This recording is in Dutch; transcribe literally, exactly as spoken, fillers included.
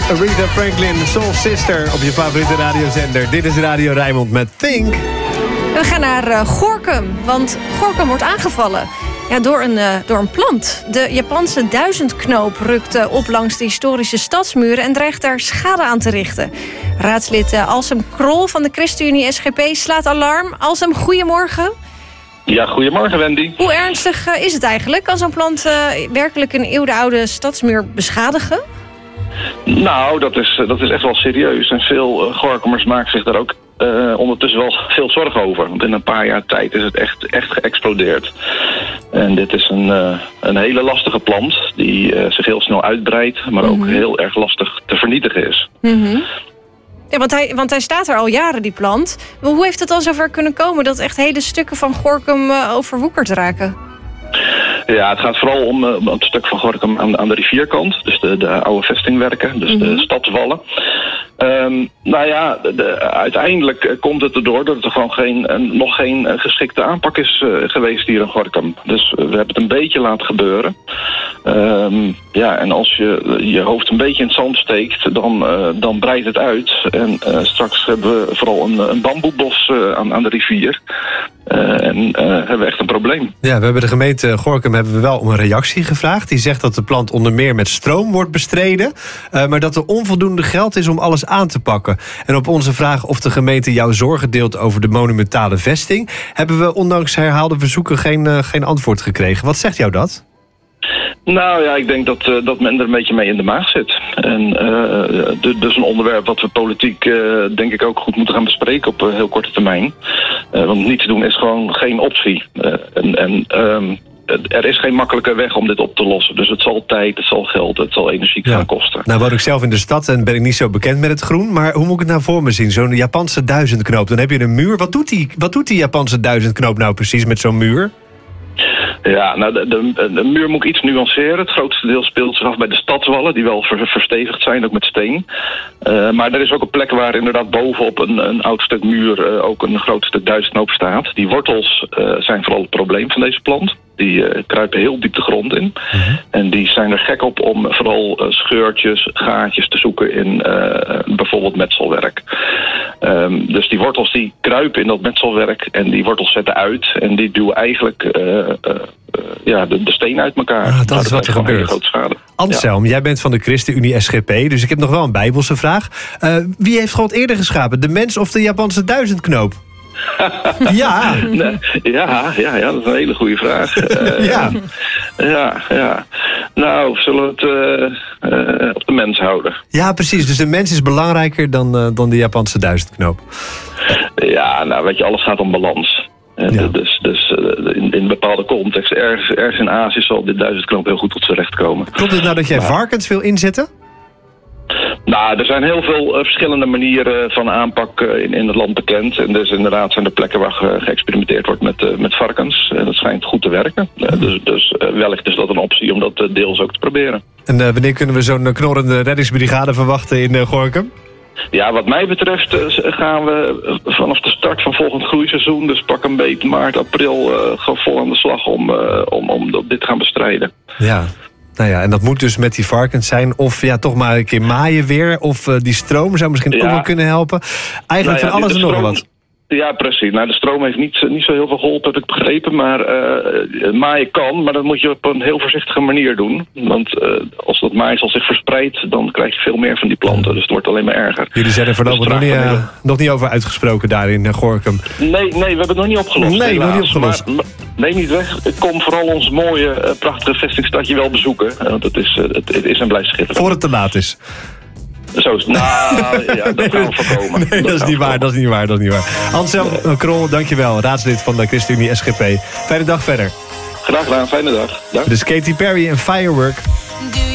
Aretha Franklin, Soul Sister op je favoriete radiozender. Dit is Radio Rijnmond met Think. We gaan naar uh, Gorinchem, want Gorinchem wordt aangevallen. Ja, door, een, uh, door een plant. De Japanse duizendknoop rukt uh, op langs de historische stadsmuren en dreigt daar schade aan te richten. Raadslid uh, Alsem Krol van de ChristenUnie S G P slaat alarm. Alsem, goedemorgen. Ja, goedemorgen Wendy. Hoe ernstig uh, is het eigenlijk? Kan zo'n plant uh, werkelijk een eeuwenoude stadsmuur beschadigen? Nou, dat is, dat is echt wel serieus. En veel uh, Gorincemmers maken zich daar ook uh, ondertussen wel veel zorgen over. Want in een paar jaar tijd is het echt, echt geëxplodeerd. En dit is een, uh, een hele lastige plant die uh, zich heel snel uitbreidt, maar ook mm-hmm. heel erg lastig te vernietigen is. Mm-hmm. Ja, want hij, want hij staat er al jaren, die plant. Maar hoe heeft het dan zover kunnen komen dat echt hele stukken van Gorinchem uh, overwoekerd raken? Ja, het gaat vooral om, uh, om het stuk van Gorinchem aan, aan de rivierkant. Dus de, de oude vestingwerken, dus mm-hmm. de stadswallen. Um, nou ja, de, de, uiteindelijk uh, komt het erdoor dat er gewoon geen, uh, nog geen uh, geschikte aanpak is uh, geweest hier in Gorinchem. Dus uh, we hebben het een beetje laten gebeuren. Um, ja, en als je je hoofd een beetje in het zand steekt, dan, uh, dan breidt het uit. En uh, straks hebben we vooral een, een bamboebos uh, aan, aan de rivier. Uh, en uh, hebben we echt een probleem. Ja, we hebben de gemeente Gorinchem hebben we wel om een reactie gevraagd. Die zegt dat de plant onder meer met stroom wordt bestreden. Uh, maar dat er onvoldoende geld is om alles aan te pakken. En op onze vraag of de gemeente jouw zorgen deelt over de monumentale vesting, hebben we ondanks herhaalde verzoeken geen, uh, geen antwoord gekregen. Wat zegt jou dat? Nou ja, ik denk dat, uh, dat men er een beetje mee in de maag zit. En uh, d- dus een onderwerp wat we politiek uh, denk ik ook goed moeten gaan bespreken op uh, heel korte termijn. Uh, want niets doen is gewoon geen optie. Uh, en en um, er is geen makkelijke weg om dit op te lossen. Dus het zal tijd, het zal geld, het zal energie gaan ja. kosten. Nou woon ik zelf in de stad en ben ik niet zo bekend met het groen. Maar hoe moet ik het nou voor me zien? Zo'n Japanse duizendknoop. Dan heb je een muur. Wat doet die, wat doet die Japanse duizendknoop nou precies met zo'n muur? Ja, nou de, de, de muur moet ik iets nuanceren. Het grootste deel speelt zich af bij de stadswallen, die wel ver, verstevigd zijn, ook met steen. Uh, maar er is ook een plek waar inderdaad bovenop een, een oud stuk muur uh, ook een groot stuk duizendknoop staat. Die wortels uh, zijn vooral het probleem van deze plant. Die uh, kruipen heel diep de grond in. Uh-huh. En die zijn er gek op om vooral uh, scheurtjes, gaatjes te zoeken in uh, bijvoorbeeld metselwerk. Um, dus die wortels die kruipen in dat metselwerk en die wortels zetten uit. En die duwen eigenlijk uh, uh, uh, ja, de, de steen uit elkaar. Ah, dat nou, is wat er gebeurt. Anselm, ja. Jij bent van de ChristenUnie S G P, dus ik heb nog wel een bijbelse vraag. Uh, wie heeft God eerder geschapen, de mens of de Japanse duizendknoop? Ja. Nee, ja, ja, ja, dat is een hele goede vraag. Uh, ja. ja, ja. Nou, zullen we het uh, uh, op de mens houden? Ja, precies. Dus de mens is belangrijker dan, uh, dan de Japanse duizendknoop. Ja, nou, weet je, alles gaat om balans. Ja. Dus, dus uh, in, in een bepaalde context, ergens, ergens in Azië zal dit duizendknoop heel goed tot z'n recht komen. Klopt het nou dat jij maar varkens wil inzetten? Nou, er zijn heel veel uh, verschillende manieren van aanpak uh, in, in het land bekend. En dus inderdaad zijn er plekken waar ge, geëxperimenteerd wordt met, uh, met varkens. En dat schijnt goed te werken. Uh, dus dus uh, wellicht is dat een optie om dat uh, deels ook te proberen. En uh, wanneer kunnen we zo'n knorrende reddingsbrigade verwachten in uh, Gorinchem? Ja, wat mij betreft uh, gaan we uh, vanaf de start van volgend groeiseizoen, dus pak een beet maart, april, uh, gewoon vol aan de slag om, uh, om, om dit te gaan bestrijden. Ja. Nou ja, en dat moet dus met die varkens zijn. Of ja, toch maar een keer maaien weer. Of uh, die stroom zou misschien ja. ook wel kunnen helpen. Eigenlijk nou ja, van alles en nog wat. Ja, precies. Nou, de stroom heeft niet, niet zo heel veel geholpen, heb ik begrepen. Maar uh, maaien kan, maar dat moet je op een heel voorzichtige manier doen. Want uh, als dat maaisel zich verspreidt, dan krijg je veel meer van die planten. Dus het wordt alleen maar erger. Jullie zijn er voorlopig dus nog, niet, uh, nog niet over uitgesproken daar in uh, Gorinchem. Nee, nee, we hebben het nog niet opgelost. Nee, helaas. nog niet opgelost. Maar, nee, niet weg. Kom vooral ons mooie, uh, prachtige vestingstadje wel bezoeken. Uh, want het is, uh, het, het is en blijft schitterend. Voor het te laat is. Zo is het. Nou, ja, dat gaan we voorkomen. Nee, dat, dat is niet waar, dat is niet waar, dat is niet waar. Anselm nee. Krol, dankjewel. Raadslid van de ChristenUnie S G P. Fijne dag verder. Graag gedaan, fijne dag. Dag. Dus Katy Perry en Firework.